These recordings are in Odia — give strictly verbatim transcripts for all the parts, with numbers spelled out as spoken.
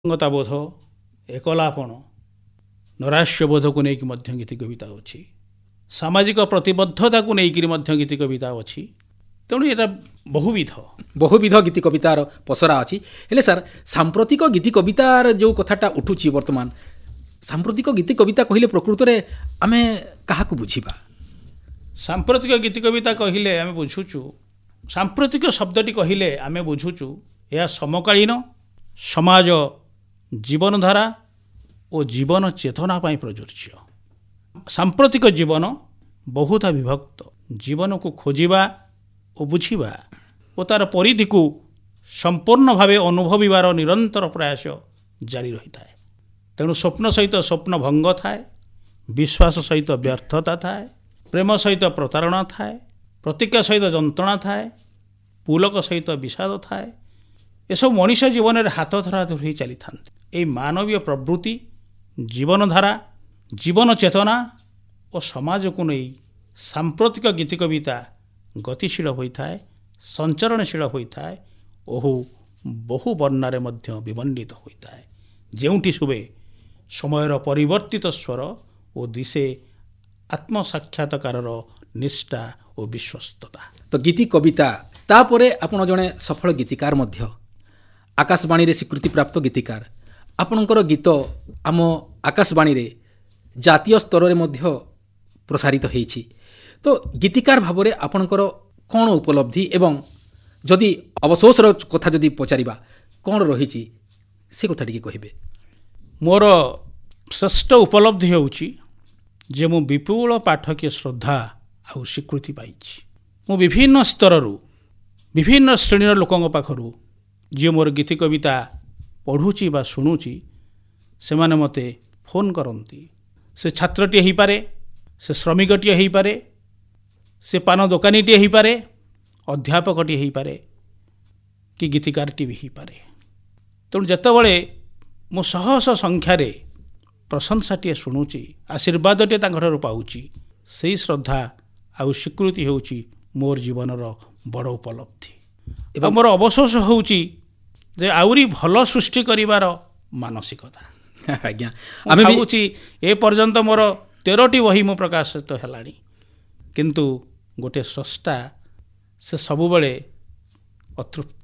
ବୋଧ ଏକଲାପଣ ନୈରାଶ୍ୟବୋଧକୁ ନେଇକି ମଧ୍ୟ ଗୀତି କବିତା ଅଛି, ସାମାଜିକ ପ୍ରତିବଦ୍ଧତାକୁ ନେଇକରି ମଧ୍ୟ ଗୀତି କବିତା ଅଛି। ତେଣୁ ଏଇଟା ବହୁବିଧ ବହୁବିଧ ଗୀତି କବିତାର ପସରା ଅଛି। ହେଲେ ସାର୍ ସାମ୍ପ୍ରତିକ ଗୀତି କବିତାର ଯେଉଁ କଥାଟା ଉଠୁଛି ବର୍ତ୍ତମାନ, ସାମ୍ପ୍ରତିକ ଗୀତି କବିତା କହିଲେ ପ୍ରକୃତରେ ଆମେ କାହାକୁ ବୁଝିବା? ସାମ୍ପ୍ରତିକ ଗୀତି କବିତା କହିଲେ ଆମେ ବୁଝୁଛୁ, ସାମ୍ପ୍ରତିକ ଶବ୍ଦଟି କହିଲେ ଆମେ ବୁଝୁଛୁ ଏହା ସମକାଳୀନ ସମାଜ ଜୀବନଧାରା ଓ ଜୀବନ ଚେତନା ପାଇଁ ପ୍ରଯୁଜ୍ୟ। ସାମ୍ପ୍ରତିକ ଜୀବନ ବହୁତ ବିଭକ୍ତ, ଜୀବନକୁ ଖୋଜିବା ଓ ବୁଝିବା ଓ ତା'ର ପରିଧିକୁ ସମ୍ପୂର୍ଣ୍ଣ ଭାବେ ଅନୁଭବିବାର ନିରନ୍ତର ପ୍ରୟାସ ଜାରି ରହିଥାଏ। ତେଣୁ ସ୍ୱପ୍ନ ସହିତ ସ୍ୱପ୍ନ ଭଙ୍ଗ ଥାଏ, ବିଶ୍ୱାସ ସହିତ ବ୍ୟର୍ଥତା ଥାଏ, ପ୍ରେମ ସହିତ ପ୍ରତାରଣା ଥାଏ, ପ୍ରତିଜ୍ଞା ସହିତ ଯନ୍ତ୍ରଣା ଥାଏ, ପୁଲକ ସହିତ ବିଷାଦ ଥାଏ। ଏସବୁ ମଣିଷ ଜୀବନରେ ହାତ ଧରା ଧରି ହୋଇ ଚାଲିଥାନ୍ତି। ଏହି ମାନବୀୟ ପ୍ରବୃତ୍ତି, ଜୀବନଧାରା, ଜୀବନ ଚେତନା ଓ ସମାଜକୁ ନେଇ ସାମ୍ପ୍ରତିକ ଗୀତି କବିତା ଗତିଶୀଳ ହୋଇଥାଏ, ସଞ୍ଚରଣଶୀଳ ହୋଇଥାଏ ଓ ବହୁ ବର୍ଣ୍ଣରେ ମଧ୍ୟ ବିମଣ୍ଡିତ ହୋଇଥାଏ, ଯେଉଁଠି ଶୁଭେ ସମୟର ପରିବର୍ତ୍ତିତ ସ୍ୱର ଓ ଦିଶେ ଆତ୍ମସାକ୍ଷାତକାରର ନିଷ୍ଠା ଓ ବିଶ୍ୱସ୍ତତା। ତ ଗୀତି କବିତା ତାପରେ ଆପଣ ଜଣେ ସଫଳ ଗୀତିକାର ମଧ୍ୟ, ଆକାଶବାଣୀରେ ସ୍ୱୀକୃତିପ୍ରାପ୍ତ ଗୀତିକାର। ଆପଣଙ୍କର ଗୀତ ଆମ ଆକାଶବାଣୀରେ ଜାତୀୟ ସ୍ତରରେ ମଧ୍ୟ ପ୍ରସାରିତ ହୋଇଛି। ତ ଗୀତିକାର ଭାବରେ ଆପଣଙ୍କର କ'ଣ ଉପଲବ୍ଧି ଏବଂ ଯଦି ଅବସୋସର କଥା ଯଦି ପଚାରିବା କ'ଣ ରହିଛି ସେ କଥା ଟିକେ କହିବେ? ମୋର ଶ୍ରେଷ୍ଠ ଉପଲବ୍ଧି ହେଉଛି ଯେ ମୁଁ ବିପୁଳ ପାଠକୀୟ ଶ୍ରଦ୍ଧା ଆଉ ସ୍ୱୀକୃତି ପାଇଛି। ମୁଁ ବିଭିନ୍ନ ସ୍ତରରୁ ବିଭିନ୍ନ ଶ୍ରେଣୀର ଲୋକଙ୍କ ପାଖରୁ ଯିଏ ମୋର ଗୀତି କବିତା ପଢ଼ୁଛି ବା ଶୁଣୁଛି ସେମାନେ ମୋତେ ଫୋନ୍ କରନ୍ତି। ସେ ଛାତ୍ରଟିଏ ହୋଇପାରେ, ସେ ଶ୍ରମିକଟିଏ ହୋଇପାରେ, ସେ ପାନ ଦୋକାନୀଟିଏ ହୋଇପାରେ, ଅଧ୍ୟାପକଟିଏ ହୋଇପାରେ କି ଗୀତିକାରଟି ବି ହୋଇପାରେ। ତେଣୁ ଯେତେବେଳେ ମୁଁ ଶହ ଶହ ସଂଖ୍ୟାରେ ପ୍ରଶଂସାଟିଏ ଶୁଣୁଛି, ଆଶୀର୍ବାଦଟିଏ ତାଙ୍କଠାରୁ ପାଉଛି, ସେହି ଶ୍ରଦ୍ଧା ଆଉ ସ୍ୱୀକୃତି ହେଉଛି ମୋର ଜୀବନର ବଡ଼ ଉପଲବ୍ଧି। ଏବଂ ମୋର ଅବସୋସ ହେଉଛି ଯେ ଆହୁରି ଭଲ ସୃଷ୍ଟି କରିବାର ମାନସିକତା। ଆଜ୍ଞା, ଆମେ ଭାବୁଛି ଏ ପର୍ଯ୍ୟନ୍ତ ମୋର ତେରଟି ବହି ମୁଁ ପ୍ରକାଶିତ ହେଲାଣି, କିନ୍ତୁ ଗୋଟିଏ ସ୍ରଷ୍ଟା ସେ ସବୁବେଳେ ଅତୃପ୍ତ।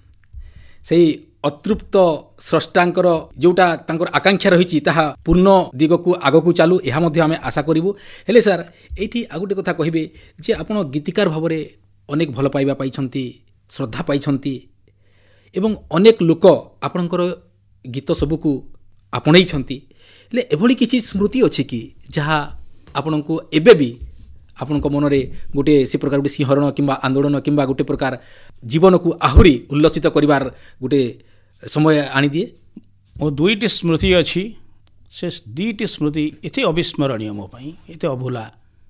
ସେଇ ଅତୃପ୍ତ ସ୍ରଷ୍ଟାଙ୍କର ଯେଉଁଟା ତାଙ୍କର ଆକାଂକ୍ଷା ରହିଛି ତାହା ପୂର୍ଣ୍ଣ ଦିଗକୁ ଆଗକୁ ଚାଲୁ, ଏହା ମଧ୍ୟ ଆମେ ଆଶା କରିବୁ। ହେଲେ ସାର୍ ଏଇଠି ଆଉ ଗୋଟେ କଥା କହିବେ ଯେ ଆପଣ ଗୀତିକାର ଭାବରେ ଅନେକ ଭଲ ପାଇବା ପାଇଛନ୍ତି, ଶ୍ରଦ୍ଧା ପାଇଛନ୍ତି ଏବଂ ଅନେକ ଲୋକ ଆପଣଙ୍କର ଗୀତ ସବୁକୁ ଆପଣେଇଛନ୍ତି। ହେଲେ ଏଭଳି କିଛି ସ୍ମୃତି ଅଛି କି ଯାହା ଆପଣଙ୍କୁ ଏବେ ବି ଆପଣଙ୍କ ମନରେ ଗୋଟିଏ ସେ ପ୍ରକାର ଗୋଟେ ସିଂହରଣ କିମ୍ବା ଆନ୍ଦୋଳନ କିମ୍ବା ଗୋଟେ ପ୍ରକାର ଜୀବନକୁ ଆହୁରି ଉଲ୍ଲସିତ କରିବାର ଗୋଟେ ସମୟ ଆଣିଦିଏ? ମୋ ଦୁଇଟି ସ୍ମୃତି ଅଛି। ସେ ଦୁଇଟି ସ୍ମୃତି ଏତେ ଅବିସ୍ମରଣୀୟ ମୋ ପାଇଁ, ଏତେ ଅଭୁଲା,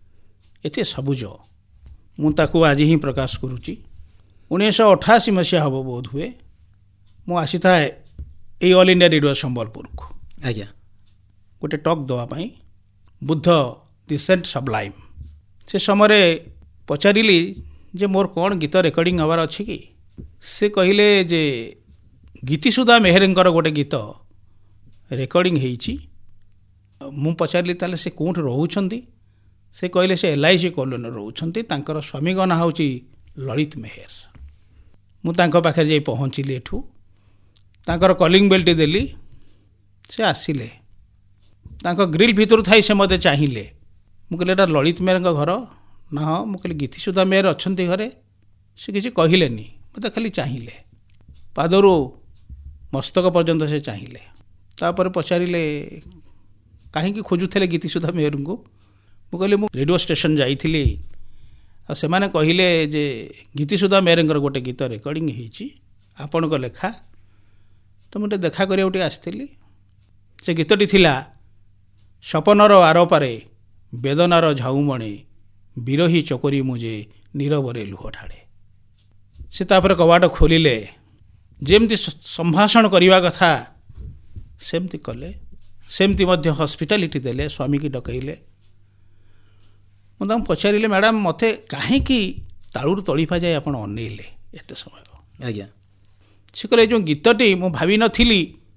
ଏତେ ସବୁଜ, ମୁଁ ତାକୁ ଆଜି ହିଁ ପ୍ରକାଶ କରୁଛି। ଉଣେଇଶହ ଅଠାଅଶୀ ମସିହା ହେବ ବୋଧ ହୁଏ, ମୁଁ ଆସିଥାଏ ଏଇ ଅଲ୍ ଇଣ୍ଡିଆ ରେଡ଼ିଓ ସମ୍ବଲପୁରକୁ। ଆଜ୍ଞା, ଗୋଟେ ଟକ୍ ଦେବା ପାଇଁ, ବୁଦ୍ଧ ଦି ସେଣ୍ଟ ସବ୍ଲାଇମ୍। ସେ ସମୟରେ ପଚାରିଲି ଯେ ମୋର କ'ଣ ଗୀତ ରେକର୍ଡ଼ିଂ ହେବାର ଅଛି କି? ସେ କହିଲେ ଯେ ଗୀତିସୁଧା ମେହେରଙ୍କର ଗୋଟେ ଗୀତ ରେକର୍ଡ଼ିଂ ହେଇଛି। ମୁଁ ପଚାରିଲି ତାହେଲେ ସେ କେଉଁଠି ରହୁଛନ୍ତି? ସେ କହିଲେ ସେ ଏଲ୍ ଆଇ ସି କଲୋନୀରେ ରହୁଛନ୍ତି, ତାଙ୍କର ସ୍ୱାମୀଙ୍କ ନାଁ ହେଉଛି ଲଳିତ ମେହେର। ମୁଁ ତାଙ୍କ ପାଖରେ ଯାଇ ପହଞ୍ଚିଲି, ଏଠୁ ତାଙ୍କର କଲିଂ ବେଲ୍ଟି ଦେଲି, ସେ ଆସିଲେ। ତାଙ୍କ ଗ୍ରିଲ୍ ଭିତରୁ ଥାଇ ସେ ମୋତେ ଚାହିଁଲେ। ମୁଁ କହିଲି ଏଇଟା ଲଳିତ ମେହେରଙ୍କ ଘର ନା? ହଁ। ମୁଁ କହିଲି ଗୀତିସୁଧା ମେହେର ଅଛନ୍ତି ଘରେ? ସେ କିଛି କହିଲେନି, ମୋତେ ଖାଲି ଚାହିଁଲେ, ପାଦରୁ ମସ୍ତକ ପର୍ଯ୍ୟନ୍ତ ସେ ଚାହିଁଲେ। ତାପରେ ପଚାରିଲେ କାହିଁକି ଖୋଜୁଥିଲେ ଗୀତିସୁଧା ମେହେରଙ୍କୁ? ମୁଁ କହିଲି ମୁଁ ରେଡ଼ିଓ ଷ୍ଟେସନ୍ ଯାଇଥିଲି, ଆଉ ସେମାନେ କହିଲେ ଯେ ଗୀତିସୁଧା ମେହେରଙ୍କର ଗୋଟେ ଗୀତ ରେକର୍ଡ଼ିଂ ହେଇଛି, ଆପଣଙ୍କ ଲେଖା, ତ ମୁଁ ଟିକେ ଦେଖା କରିବାକୁ ଟିକେ ଆସିଥିଲି। ସେ ଗୀତଟି ଥିଲା ସପନର ଆରପାରେ ବେଦନାର ଝାଉଁମଣେ, ବିରହୀ ଚକରି ମୁଁ ଯେ ନୀରବରେ ଲୁହ ଢାଳେ। ସେ ତାପରେ କବାଟ ଖୋଲିଲେ, ଯେମିତି ସମ୍ଭାଷଣ କରିବା କଥା ସେମିତି କଲେ, ସେମିତି ମଧ୍ୟ ହସ୍ପିଟାଲିଟି ଦେଲେ, ସ୍ୱାମୀକି ଡକାଇଲେ। ମୁଁ ତାଙ୍କୁ ପଚାରିଲି ମ୍ୟାଡ଼ାମ୍ ମୋତେ କାହିଁକି ତାଳୁରୁ ତଳିପା ଯାଏ ଆପଣ ଅନେଇଲେ ଏତେ ସମୟ? ଆଜ୍ଞା, ସେ କହିଲେ ଏ ଯେଉଁ ଗୀତଟି ମୁଁ ଭାବିନଥିଲି